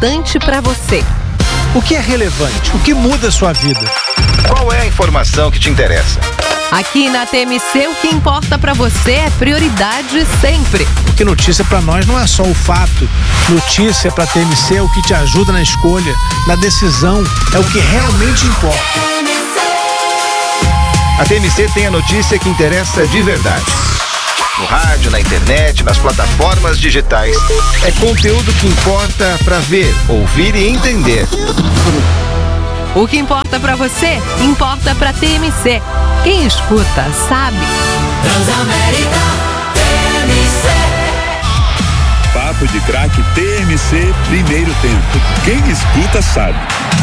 importante para você. O que é relevante? O que muda a sua vida? Qual é a informação que te interessa? Aqui na TMC, o que importa para você é prioridade sempre. Porque notícia para nós não é só o fato. Notícia para TMC é o que te ajuda na escolha, na decisão, é o que realmente importa. A TMC tem a notícia que interessa de verdade. No rádio, na internet, nas plataformas digitais. É conteúdo que importa para ver, ouvir e entender. O que importa pra você, importa pra TMC. Quem escuta, sabe. Transamérica TMC. Papo de craque TMC, primeiro tempo. Quem escuta, sabe.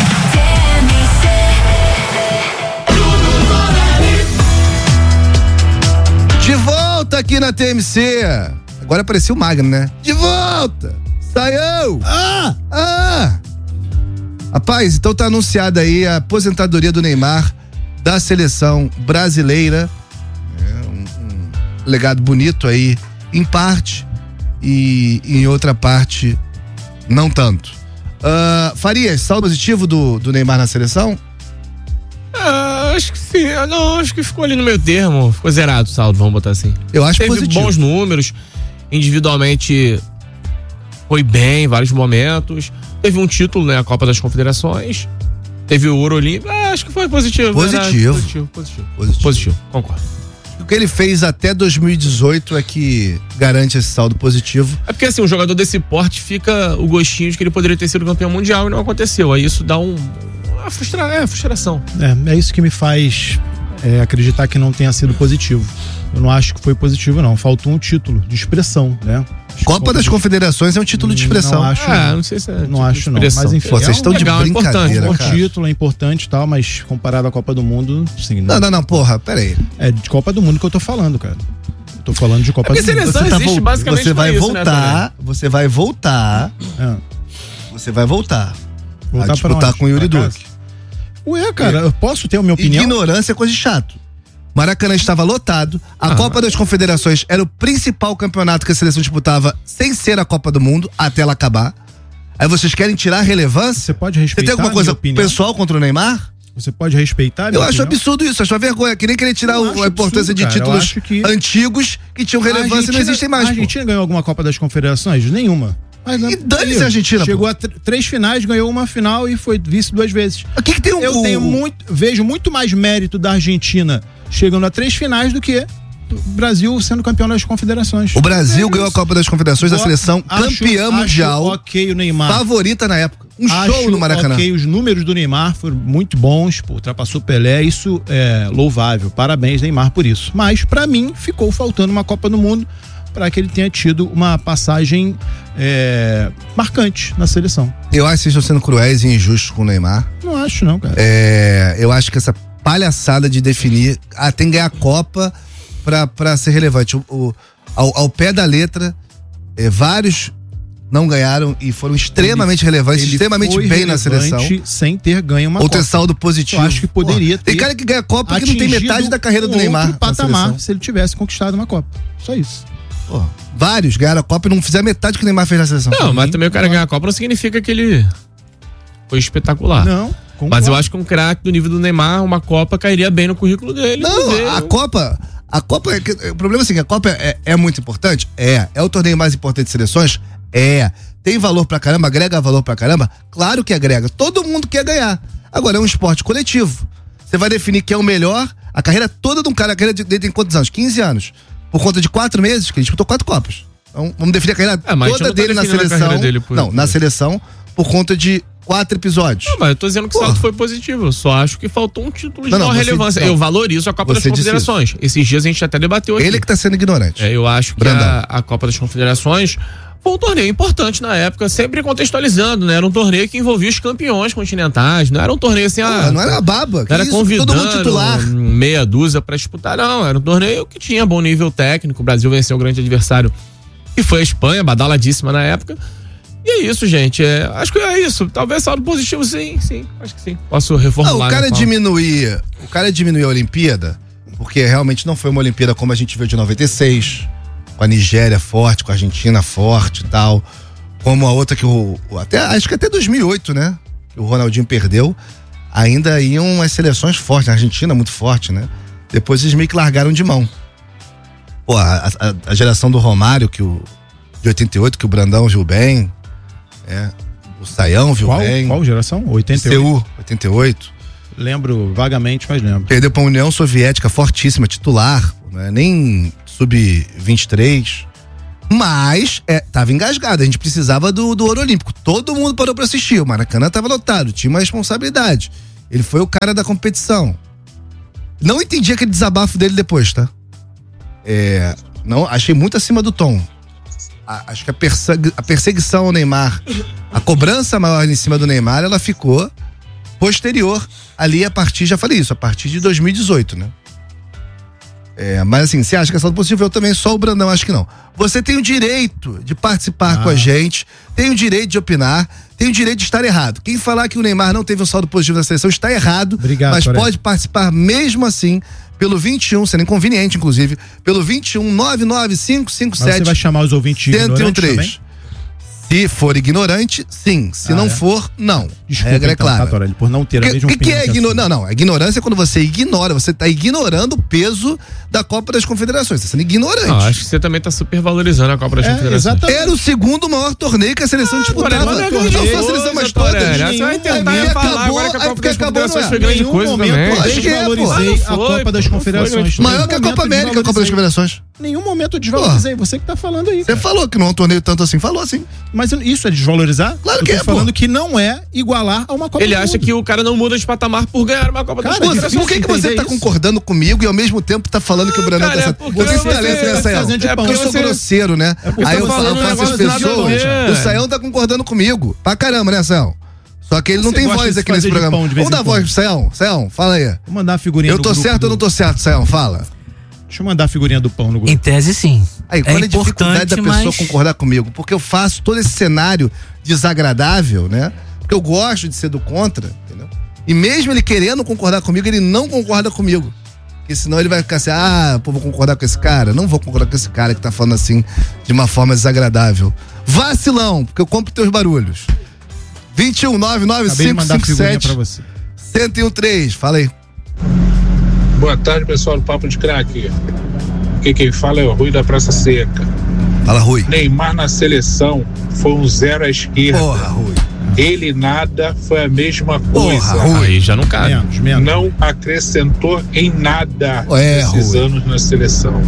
De volta aqui na TMC. Agora apareceu o Magno, né? De volta! Saiu! Rapaz, então tá anunciada aí a aposentadoria do Neymar da seleção brasileira. Um legado bonito aí, em parte, e em outra parte, não tanto. Farias, saldo positivo do Neymar na seleção? Acho que sim. Não, acho que ficou ali no meio termo. Ficou zerado o saldo, vamos botar assim. Eu acho Teve positivo. Bons números. Individualmente foi bem em vários momentos. Teve um título, né? A Copa das Confederações. Teve o Ouro Olímpico. Acho que foi positivo. Positivo, concordo. O que ele fez até 2018 é que garante esse saldo positivo. É porque assim, um jogador desse porte fica o gostinho de que ele poderia ter sido campeão mundial e não aconteceu. Aí isso dá uma frustração. É isso que me faz acreditar que não tenha sido positivo. Eu não acho que foi positivo, não. Faltou um título de expressão, né? Copa das Confederações é um título de expressão. Não acho, não sei se é. Não acho, não. Mas enfim. Vocês estão de brincadeira, é um cara. título, é importante e tal, mas comparado à Copa do Mundo, sim. Não, porra, peraí. É de Copa do Mundo que eu tô falando, cara. Eu tô falando de Copa do Mundo. Seleção existe basicamente você vai isso, voltar, né, você vai voltar. Você vai voltar a disputar com o Yuri Duque. Ué, cara, eu posso ter a minha opinião? Ignorância é coisa de chato. Maracanã estava lotado, a Copa das Confederações era o principal campeonato que a seleção disputava sem ser a Copa do Mundo, até ela acabar. Aí vocês querem tirar a relevância? Você pode respeitar. Você tem alguma coisa pessoal contra o Neymar? Você pode respeitar? Eu acho absurdo isso, acho uma vergonha, que nem querer tirar a importância de títulos antigos que tinham relevância e não existem mais. A Argentina ganhou alguma Copa das Confederações? Nenhuma. E dane-se a Argentina. Chegou a 3 finais, ganhou uma final e foi vice 2 vezes. O que tem Eu vejo muito mais mérito da Argentina chegando a 3 finais do que o Brasil sendo campeão das Confederações. O Brasil ganhou a Copa das Confederações da seleção campeã mundial. Ok, o Neymar. Favorita na época. Show no Maracanã. Ok, os números do Neymar foram muito bons, ultrapassou Pelé, isso é louvável. Parabéns, Neymar, por isso. Mas, pra mim, ficou faltando uma Copa do Mundo para que ele tenha tido uma passagem marcante na seleção. Eu acho que vocês estão sendo cruéis e injustos com o Neymar. Não acho, não, cara. Eu acho que essa palhaçada de definir tem que ganhar a Copa pra ser relevante. Ao pé da letra, vários não ganharam e foram extremamente relevantes, extremamente bem na seleção. Sem ter ganho uma Copa. Ou ter saldo positivo. Eu acho que poderia ter. Tem cara que ganha a Copa que não tem metade da carreira do Neymar. Outro patamar se ele tivesse conquistado uma Copa. Só isso. Vários ganharam a Copa e não fizeram metade do que o Neymar fez na seleção. Não, mas também o cara ganhar a Copa não significa que ele foi espetacular. Não. Mas eu acho que um craque do nível do Neymar, uma Copa cairia bem no currículo dele. Não, a Copa o problema é assim, a Copa é muito importante? É o torneio mais importante de seleções? Tem valor pra caramba, agrega valor pra caramba? Claro que agrega, todo mundo quer ganhar. Agora, é um esporte coletivo. Você vai definir quem é o melhor, a carreira toda de um cara, a carreira dele tem quantos anos? 15 anos. Por conta de 4 meses, que ele disputou 4 Copas. Então, vamos definir a carreira toda dele na seleção. Na seleção, por conta de 4 episódios. Não, mas eu tô dizendo que o saldo foi positivo. Eu só acho que faltou um título de maior relevância. Eu valorizo a Copa das Confederações. Esses dias a gente até debateu aqui. Ele que tá sendo ignorante. Eu acho que a Copa das Confederações foi um torneio importante na época, sempre contextualizando, né? Era um torneio que envolvia os campeões continentais. Não era um torneio assim, não era baba. Era isso, convidando todo mundo titular. meia dúzia pra disputar. Não, era um torneio que tinha bom nível técnico. O Brasil venceu o grande adversário, que foi a Espanha, badaladíssima na época. E é isso, gente. Acho que é isso. Talvez saldo positivo, sim. Acho que sim. Posso reformular. O cara diminuir a Olimpíada, porque realmente não foi uma Olimpíada como a gente viu de 96, com a Nigéria forte, com a Argentina forte e tal. como a outra que acho que até 2008, né? Que o Ronaldinho perdeu, ainda iam as seleções fortes, a Argentina muito forte, né? Depois eles meio que largaram de mão. Pô, a geração do Romário, de 88, que o Brandão viu bem, o Saião viu bem. Qual geração? 88? CU, 88. Lembro vagamente, mas lembro. Perdeu pra União Soviética, fortíssima, titular, né? Nem sub-23. Mas tava engasgado, a gente precisava do ouro olímpico. Todo mundo parou pra assistir, o Maracanã tava lotado, tinha uma responsabilidade. Ele foi o cara da competição. Não entendi aquele desabafo dele depois, tá? Não, achei muito acima do tom. Acho que a perseguição ao Neymar, a cobrança maior em cima do Neymar, ela ficou posterior ali a partir de 2018, né? Mas assim, você acha que é saldo positivo? Eu também, só o Brandão acho que não. Você tem o direito de participar com a gente, tem o direito de opinar, tem o direito de estar errado. Quem falar que o Neymar não teve um saldo positivo na seleção está errado. Obrigado, mas pode participar mesmo assim pelo 21, sendo inconveniente inclusive, pelo 21 99557. Mas você vai chamar os ouvintes ignorantes também? Se for ignorante, sim. Se não for, não. Desculpa, regra é clara. Tatorelli, por não ter a mesma opinião. O que é ignorância? Não, a ignorância é quando você ignora, você tá ignorando o peso da Copa das Confederações, tá sendo ignorante. Acho que você também tá super valorizando a Copa das Confederações. Exatamente. Era o segundo maior torneio que a seleção disputava. Não foi a seleção mais toda. Você vai tentar falar agora que a Copa das Confederações foi grande coisa também. Acho que desvalorizei a Copa das Confederações. Maior que a Copa América, a Copa das Confederações. Nenhum momento eu desvalorizei, você que tá falando aí. Você falou que não é um torneio tanto assim, falou assim. Mas isso é desvalorizar? Claro que eu tô falando que não é igualar a uma Copa Ele acha que o cara não muda de patamar por ganhar uma Copa das Confederações. Por que você tá concordando comigo e ao mesmo tempo tá falando que o Brandão tá... Você tem talento nessa aí. É porque eu sou grosseiro, né? Aí eu faço as pessoas. O Saião tá concordando comigo. Pra caramba, né, Saião? Só que ele não tem voz aqui nesse programa. Vamos dar voz pro Saião. Saião, fala aí. Vou mandar a figurinha do grupo. Eu tô certo ou não tô certo, Saião? Fala. Deixa eu mandar a figurinha do pão no grupo. Em tese, sim. Aí, qual é a dificuldade da pessoa concordar comigo? Porque eu faço todo esse cenário desagradável, né? Porque eu gosto de ser do contra, entendeu? E mesmo ele querendo concordar comigo, ele não concorda comigo. Porque senão ele vai ficar assim, pô, vou concordar com esse cara? Não vou concordar com esse cara que tá falando assim, de uma forma desagradável. Vacilão, porque eu compro teus barulhos. 21 99557 1013, fala aí. Boa tarde, pessoal do Papo de Craque. Aqui quem fala é o Rui da Praça Seca. Fala, Rui. Neymar na seleção foi um 0 à esquerda. Porra, Rui. Ele nada foi a mesma coisa. Porra, Rui. Aí já não cabe. Menos. Não acrescentou em nada esses Rui. anos na seleção.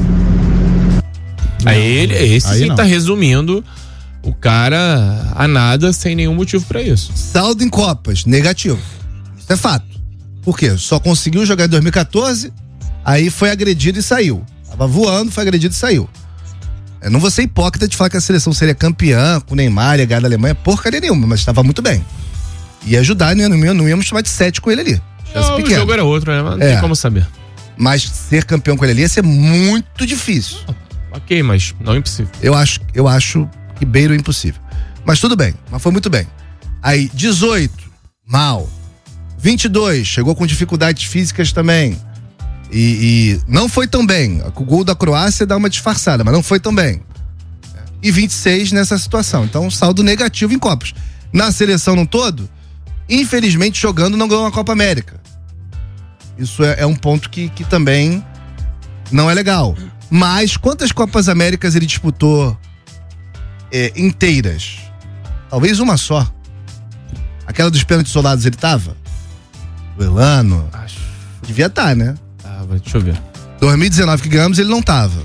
Aí esse sim tá resumindo o cara a nada sem nenhum motivo pra isso. Saldo em Copas, negativo. Isso é fato. Por quê? Só conseguiu jogar em 2014, aí foi agredido e saiu. Tava voando, foi agredido e saiu. Eu não vou ser hipócrita de falar que a seleção seria campeã com o Neymar e a da Alemanha, porcaria nenhuma, mas estava muito bem. Ia ajudar, não íamos chamar de 7 com ele ali. O jogo era outro, né? Mas não tem como saber. Mas ser campeão com ele ali ia ser muito difícil. Ok, mas não é impossível. Eu acho que beira o impossível. Mas tudo bem, mas foi muito bem. Aí, 18, mal. 22, chegou com dificuldades físicas também. E não foi tão bem. O gol da Croácia dá uma disfarçada, mas não foi tão bem. E 26 nessa situação. Então, saldo negativo em Copas. Na seleção no todo, infelizmente, jogando não ganhou uma Copa América. Isso é um ponto que também não é legal. Mas quantas Copas Américas ele disputou inteiras? Talvez uma só. Aquela dos pênaltis isolados ele tava? O Elano? Acho. Devia estar, né? Deixa eu ver. 2019 que ganhamos, ele não tava.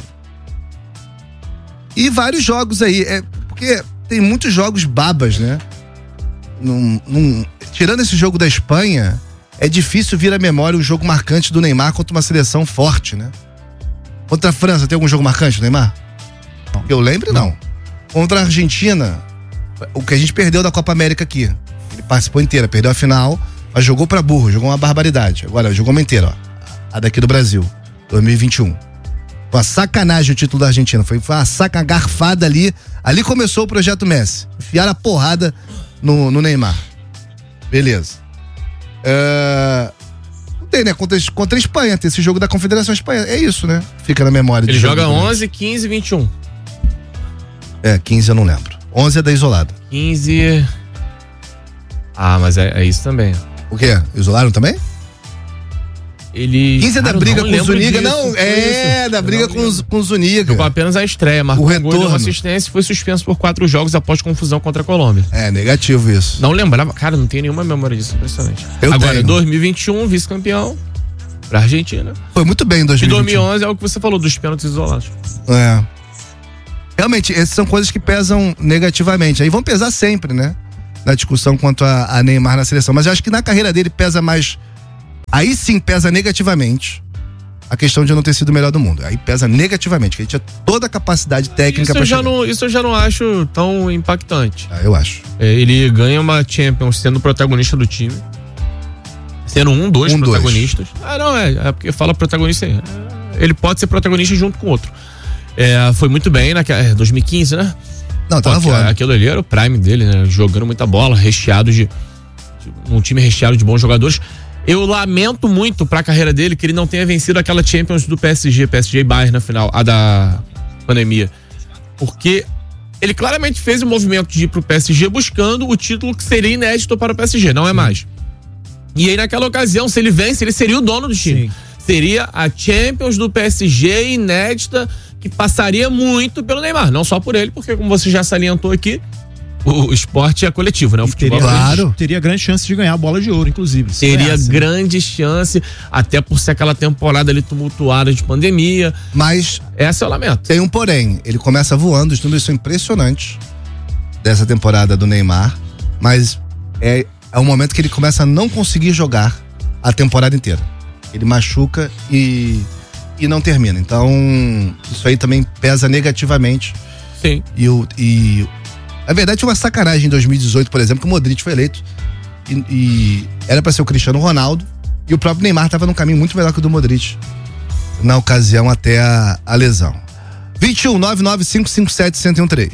E vários jogos aí. Porque tem muitos jogos babas, né? Tirando esse jogo da Espanha, é difícil vir à memória um jogo marcante do Neymar contra uma seleção forte, né? Contra a França, tem algum jogo marcante do Neymar? Eu lembro, não. Contra a Argentina, o que a gente perdeu da Copa América aqui. Ele participou inteira, perdeu a final, mas jogou pra burro, jogou uma barbaridade. Agora, jogou uma inteira, ó. A daqui do Brasil, 2021. Foi uma sacanagem o título da Argentina. Foi uma garfada ali. Ali começou o projeto Messi. Enfiaram a porrada no Neymar. Beleza. Não tem, né? Contra a Espanha. Tem esse jogo da Confederação Espanha. É isso, né? Fica na memória. Ele joga 11, 15 e 21. 15 eu não lembro. 11 é da isolada. 15. Ah, mas é isso também. O quê? Isolaram também? Ele... 15 é da briga com o Zuniga? Não, da briga com o Zuniga. Jogou apenas a estreia, marcou o um gol, deu retorno. uma assistência e foi suspenso por 4 jogos após confusão contra a Colômbia. É, negativo isso. Não lembrava, cara, não tenho nenhuma memória disso, impressionante. Eu Agora, tenho. 2021, vice-campeão pra Argentina. Foi muito bem em E 2021. 2011 é o que você falou, dos pênaltis isolados. É. Realmente, essas são coisas que pesam negativamente. Aí vão pesar sempre, né? Na discussão quanto a Neymar na seleção. Mas eu acho que na carreira dele pesa mais... Aí sim pesa negativamente a questão de não ter sido o melhor do mundo. Aí pesa negativamente, que ele tinha toda a capacidade técnica pra chegar. Isso eu já não acho tão impactante. Eu acho. Ele ganha uma Champions sendo protagonista do time. Sendo dois protagonistas. Ah, não, é porque fala protagonista aí. Ele pode ser protagonista junto com outro. Foi muito bem naquela 2015, né? Não, tava voando. Aquilo ali era o prime dele, né? Jogando muita bola, recheado um time recheado de bons jogadores. Eu lamento muito pra carreira dele que ele não tenha vencido aquela Champions do PSG e Bayern na final, a da pandemia. Porque ele claramente fez o movimento de ir pro PSG buscando o título que seria inédito para o PSG, não é mais. E aí naquela ocasião, se ele vence, ele seria o dono do time. Sim. Seria a Champions do PSG inédita, que passaria muito pelo Neymar. Não só por ele, porque como você já salientou aqui, o esporte é coletivo, né? O futebol teria grande chance de ganhar a bola de ouro, inclusive. Teria grande chance, até por ser aquela temporada ali tumultuada de pandemia. Mas essa eu lamento. Tem um porém, ele começa voando, os números são impressionantes dessa temporada do Neymar, mas é um momento que ele começa a não conseguir jogar a temporada inteira. Ele machuca e não termina. Então, isso aí também pesa negativamente. Sim. Na verdade, foi uma sacanagem em 2018, por exemplo, que o Modric foi eleito e era pra ser o Cristiano Ronaldo e o próprio Neymar tava num caminho muito melhor que o do Modric na ocasião até a lesão. 21-99557-1013.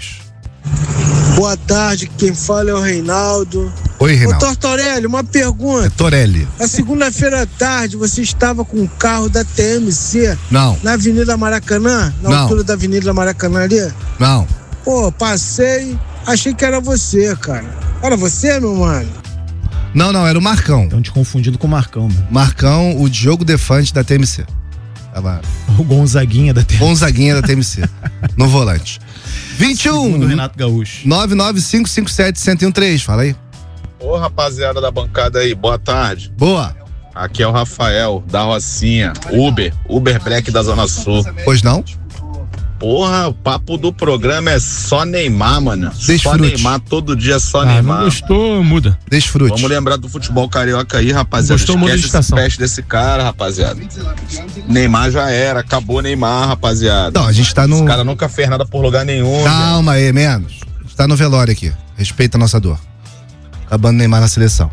Boa tarde, quem fala é o Reinaldo. Oi, Reinaldo. Ô, Tortorelli, uma pergunta. É Torelli. Na segunda-feira à tarde, você estava com o carro da TMC? Não. Na Avenida Maracanã? Na altura da Avenida Maracanã ali? Não. Pô, passei, achei que era você, cara. Era você, meu mano? Não, era o Marcão. Estão te confundindo com o Marcão, mano. Marcão, o Diogo Defante da TMC. Tava... O Gonzaguinha da TMC. Gonzaguinha da TMC. No volante. 21 do Renato Gaúcho. 99557-1013, fala aí. Ô, rapaziada da bancada aí, boa tarde. Boa. Aqui é o Rafael, da Rocinha, Uber Black da Zona Sul. Pois não? Porra, o papo do programa é só Neymar, mano. Desfrute. Só Neymar, todo dia só Neymar. Não gostou, muda. Desfrute. Vamos lembrar do futebol carioca aí, rapaziada. Gostou, muda de Esquece estação. esse peste desse cara, rapaziada. Neymar já era, acabou Neymar, rapaziada. Não, a gente tá no... Esse cara nunca fez nada por lugar nenhum. Calma aí, menos. A gente tá no velório aqui. Respeita a nossa dor. Acabando Neymar na seleção.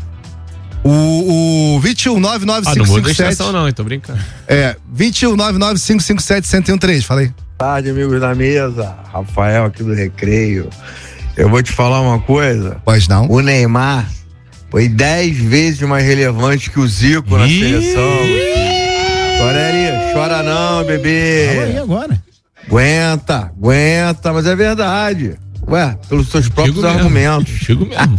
O 21-99557... não muda de estação não, hein? Tô brincando. 21-99557-1013, fala aí. Boa tarde, amigos da mesa. Rafael aqui do Recreio. Eu vou te falar uma coisa. Pois não. O Neymar foi 10 vezes mais relevante que o Zico na seleção. Torelli, chora não, bebê. Fala aí agora. Aguenta, mas é verdade. Ué, pelos seus próprios argumentos. Contigo mesmo.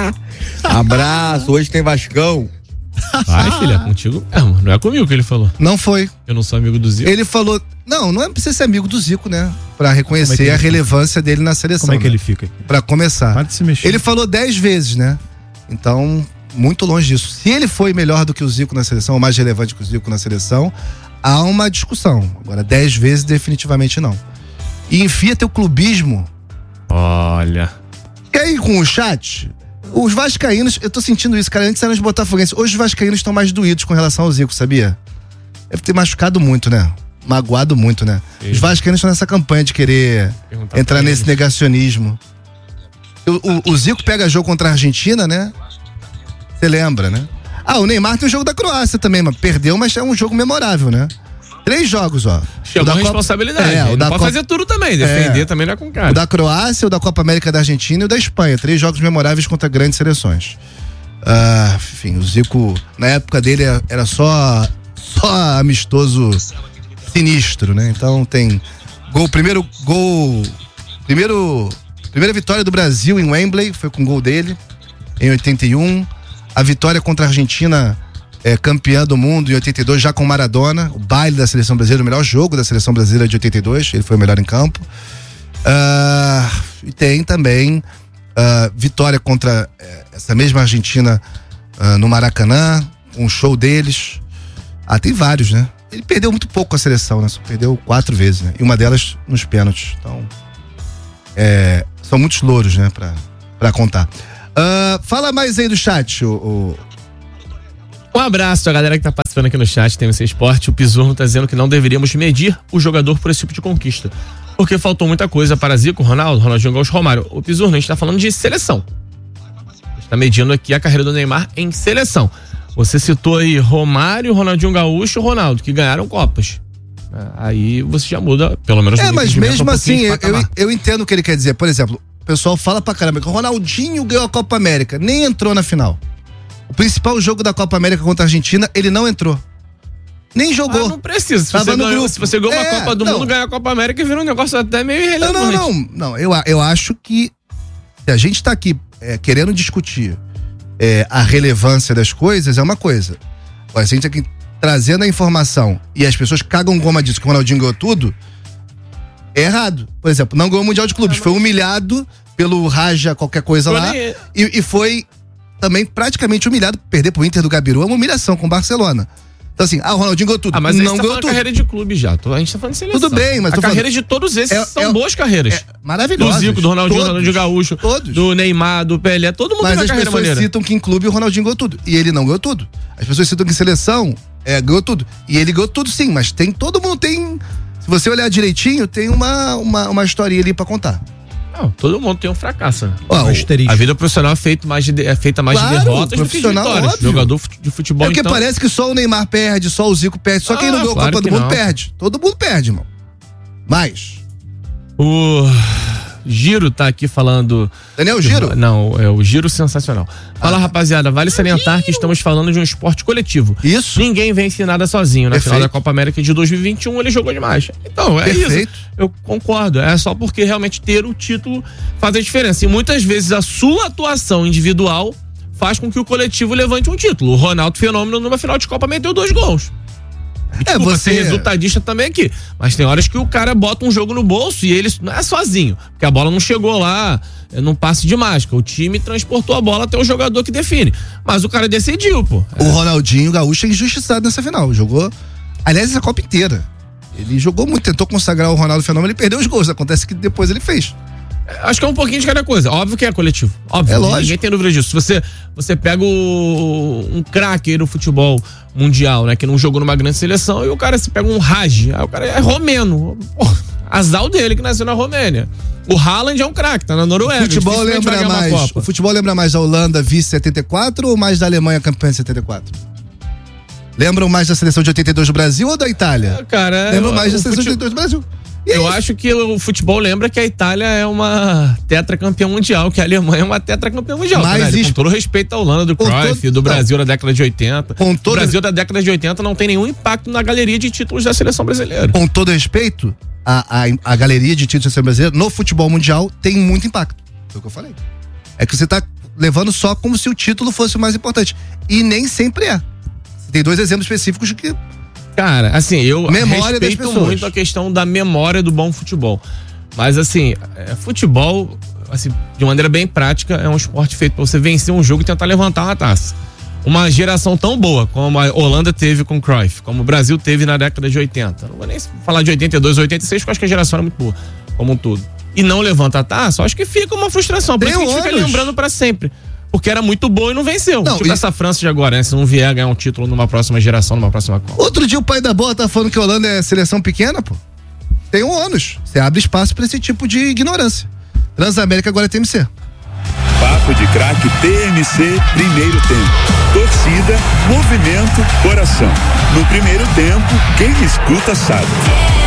Abraço, hoje tem Vascão. Vai, filha, contigo mesmo. Não é comigo que ele falou. Não foi. Eu não sou amigo do Zico. Ele falou... Não é preciso ser amigo do Zico, né? Pra reconhecer a relevância dele na seleção. Como é que né? ele fica aqui? Pra começar. Para de se mexer. Ele falou 10 vezes, né? Então, muito longe disso. Se ele foi melhor do que o Zico na seleção, ou mais relevante que o Zico na seleção, há uma discussão. Agora, 10 vezes, definitivamente não. E enfia teu clubismo. Olha. E aí, com o chat, os vascaínos, eu tô sentindo isso, cara, antes eram os botafoguenses. Hoje os vascaínos estão mais doídos com relação ao Zico, sabia? Deve ter machucado muito, né? Magoado muito, né? Sim. Os vascaínos estão nessa campanha de querer entrar nesse negacionismo. O Zico pega jogo contra a Argentina, né? Você lembra, né? O Neymar tem o jogo da Croácia também, mas perdeu, mas é um jogo memorável, né? 3 jogos, ó. Chegou a responsabilidade. o da pode fazer tudo também, defender também não é com cara. O da Croácia, o da Copa América da Argentina e o da Espanha. 3 jogos memoráveis contra grandes seleções. Enfim, o Zico, na época dele, era só amistoso sinistro, né? Então tem primeiro Primeira vitória do Brasil em Wembley, foi com gol dele, em 81. A vitória contra a Argentina, campeã do mundo em 82, já com Maradona. O baile da seleção brasileira, o melhor jogo da seleção brasileira de 82. Ele foi o melhor em campo. E tem também vitória contra essa mesma Argentina no Maracanã, um show deles. Tem vários, né? Ele perdeu muito pouco com a seleção, né? Só perdeu 4 vezes, né? E uma delas nos pênaltis. Então, são muitos louros, né? Pra contar. Fala mais aí do chat, Um abraço a galera que tá participando aqui no chat, TMC Esporte. O Pizzurno tá dizendo que não deveríamos medir o jogador por esse tipo de conquista, porque faltou muita coisa para Zico, Ronaldo, Ronaldinho Gaúcho, Romário. O Pizzurno, a gente tá falando de seleção. A gente tá medindo aqui a carreira do Neymar em seleção. Você citou aí Romário, Ronaldinho Gaúcho e Ronaldo, que ganharam Copas. Aí você já muda, pelo menos. Mas mesmo assim, eu entendo o que ele quer dizer. Por exemplo, o pessoal fala pra caramba que o Ronaldinho ganhou a Copa América, nem entrou na final. O principal jogo da Copa América contra a Argentina, ele não entrou. Nem jogou. Não precisa. Se você ganhou uma Copa do Mundo, ganhar a Copa América, vira um negócio até meio irrelevante. Não. Eu acho que se a gente tá aqui querendo discutir a relevância das coisas, é uma coisa. Agora, se a gente tá aqui trazendo a informação e as pessoas cagam goma disso, que o Ronaldinho ganhou tudo, é errado. Por exemplo, não ganhou o Mundial de Clubes, foi humilhado pelo Raja qualquer coisa lá e foi também praticamente humilhado. Perder pro Inter do Gabiru é uma humilhação com o Barcelona. Então assim, o Ronaldinho ganhou tudo. Mas não ganhou tudo. Carreira de clube já. A gente tá falando de seleção. Tudo bem, mas a carreira de todos esses são boas carreiras. Maravilhosas. Do Zico, do Ronaldinho, do Ronaldinho Gaúcho, do Neymar, do Pelé, todo mundo tem uma carreira maneira. Mas as pessoas citam que em clube o Ronaldinho ganhou tudo. E ele não ganhou tudo. As pessoas citam que em seleção ganhou tudo. E ele ganhou tudo sim, mas todo mundo tem. Se você olhar direitinho, tem uma historinha ali pra contar. Não, todo mundo tem um fracasso. A vida profissional é feita mais de derrotas do que de vitórias. Óbvio. Jogador de futebol, porque parece que só o Neymar perde, só o Zico perde, só quem não ganhou a Copa do Mundo perde. Todo mundo perde, irmão. Mas o Giro tá aqui falando. Daniel Giro? Não, é o Giro Sensacional. Fala, rapaziada, vale salientar que estamos falando de um esporte coletivo. Isso. Ninguém vence nada sozinho. Na final da Copa América de 2021 ele jogou demais. Então, isso. Eu concordo. É só porque realmente ter o título faz a diferença. E muitas vezes a sua atuação individual faz com que o coletivo levante um título. O Ronaldo Fenômeno numa final de Copa meteu 2 gols. Desculpa ser resultadista também aqui, mas tem horas que o cara bota um jogo no bolso e ele não é sozinho, porque a bola não chegou lá num passe de mágica, o time transportou a bola até o jogador que define, mas o cara decidiu, pô. O Ronaldinho Gaúcho é injustiçado nessa final, jogou, aliás, essa Copa inteira, ele jogou muito, tentou consagrar o Ronaldo Fenômeno, ele perdeu os gols, acontece que depois ele fez. Acho que é um pouquinho de cada coisa. Óbvio que é coletivo. Óbvio. Lógico. Ninguém tem dúvida disso. Você pega um craque no futebol mundial, né? Que não jogou numa grande seleção, e o cara se pega um Raj. Aí o cara é romeno. Pô, azar dele que nasceu na Romênia. O Haaland é um craque, tá na Noruega. O futebol lembra mais da Holanda vice 74 ou mais da Alemanha campeã em 74? Lembram mais da seleção de 82 do Brasil ou da Itália? Lembram mais da seleção de 82 do Brasil. Eu acho que o futebol lembra que a Itália é uma tetracampeã mundial, que a Alemanha é uma tetracampeã mundial. Com todo respeito à Holanda, do Cruyff, do Brasil da década de 80. O Brasil da década de 80 não tem nenhum impacto na galeria de títulos da seleção brasileira. Com todo respeito, a galeria de títulos da seleção brasileira no futebol mundial tem muito impacto. Foi o que eu falei. É que você tá levando só como se o título fosse o mais importante. E nem sempre é. Tem 2 exemplos específicos de que... Cara, assim, eu respeito muito a questão da memória do bom futebol. Mas, assim, futebol, assim, de maneira bem prática, é um esporte feito pra você vencer um jogo e tentar levantar uma taça. Uma geração tão boa como a Holanda teve com o Cruyff, como o Brasil teve na década de 80. Não vou nem falar de 82, 86, porque eu acho que a geração era muito boa, como um todo. E não levanta a taça, eu acho que fica uma frustração. Por isso que a gente fica lembrando pra sempre. Porque era muito boa e não venceu. Tipo essa França de agora, né? Se não vier ganhar um título numa próxima geração, numa próxima Copa. Outro dia o pai da bola tá falando que a Holanda é seleção pequena, pô. Tem um ônus. Você abre espaço pra esse tipo de ignorância. Transamérica agora é TMC. Papo de Craque TMC, primeiro tempo. Torcida, movimento, coração. No primeiro tempo, quem escuta sabe.